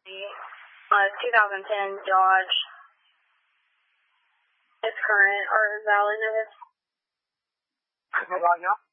2010 Dodge. It's current or valid notice. Right now?